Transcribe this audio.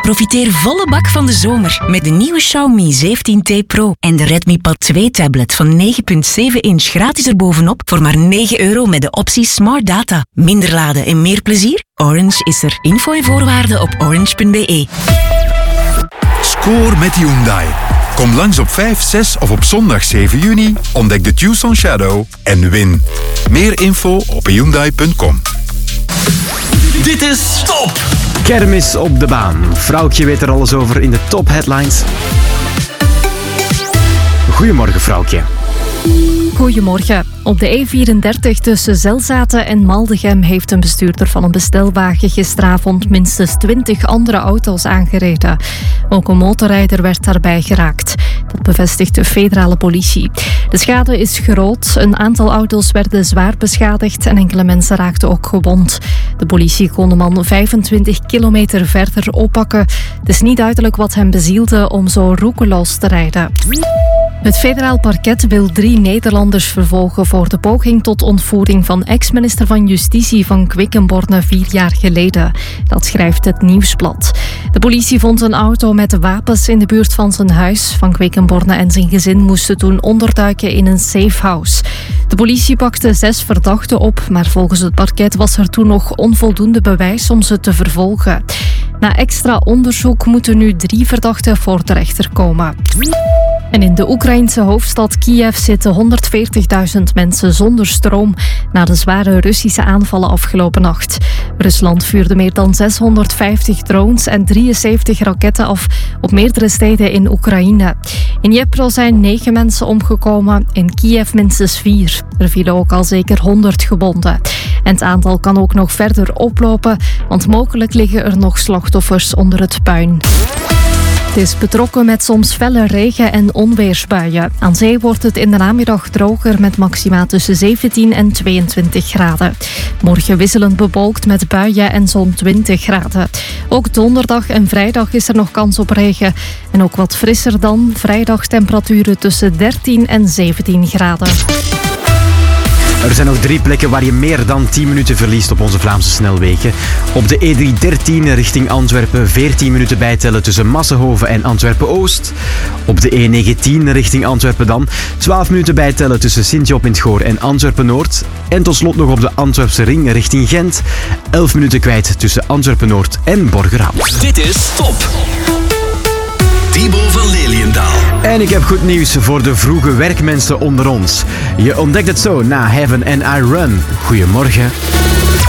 Profiteer volle bak van de zomer met de nieuwe Xiaomi 17T Pro en de Redmi Pad 2 tablet van 9,7 inch gratis erbovenop voor maar €9 met de optie Smart Data. Minder laden en meer plezier? Orange is er. Info en voorwaarden op orange.be. Score met Hyundai. Kom langs op 5, 6 of op zondag 7 juni, ontdek de Tucson Shadow en win. Meer info op hyundai.com. Dit is Top! Kermis op de baan. Vrouwtje weet er alles over in de Top Headlines. Goedemorgen, vrouwtje. Goedemorgen. Op de E34 tussen Zelzaten en Maldegem heeft een bestuurder van een bestelwagen gisteravond minstens 20 andere auto's aangereden. Ook een motorrijder werd daarbij geraakt. Dat bevestigt de federale politie. De schade is groot. Een aantal auto's werden zwaar beschadigd en enkele mensen raakten ook gewond. De politie kon de man 25 kilometer verder oppakken. Het is niet duidelijk wat hem bezielde om zo roekeloos te rijden. Het federaal parket wil 3 Nederlanders vervolgen voor de poging tot ontvoering van ex-minister van Justitie van Quickenborne 4 jaar geleden. Dat schrijft het Nieuwsblad. De politie vond een auto met wapens in de buurt van zijn huis. Van Quickenborne en zijn gezin moesten toen onderduiken in een safehouse. De politie pakte 6 verdachten op, maar volgens het parket was er toen nog onvoldoende bewijs om ze te vervolgen. Na extra onderzoek moeten nu 3 verdachten voor de rechter komen. En in de Oekraïnse hoofdstad Kiev zitten 140.000 mensen zonder stroom na de zware Russische aanvallen afgelopen nacht. Rusland vuurde meer dan 650 drones en 73 raketten af op meerdere steden in Oekraïne. In Dnipro zijn 9 mensen omgekomen, in Kiev minstens 4. Er vielen ook al zeker 100 gewonden. En het aantal kan ook nog verder oplopen, want mogelijk liggen er nog slachtoffers onder het puin. Het is betrokken met soms felle regen- en onweersbuien. Aan zee wordt het in de namiddag droger met maxima tussen 17 en 22 graden. Morgen wisselend bewolkt met buien en zo'n 20 graden. Ook donderdag en vrijdag is er nog kans op regen. En ook wat frisser dan. Vrijdag temperaturen tussen 13 en 17 graden. Er zijn nog 3 plekken waar je meer dan 10 minuten verliest op onze Vlaamse snelwegen. Op de E313 richting Antwerpen 14 minuten bijtellen tussen Massenhoven en Antwerpen-Oost. Op de E19 richting Antwerpen dan 12 minuten bijtellen tussen Sint-Job in het Goor en Antwerpen-Noord. En tot slot nog op de Antwerpse ring richting Gent 11 minuten kwijt tussen Antwerpen-Noord en Borgerhout. Dit is Top! Thibaut van Leliendaal. En ik heb goed nieuws voor de vroege werkmensen onder ons. Je ontdekt het zo na Heaven and I Run. Goedemorgen.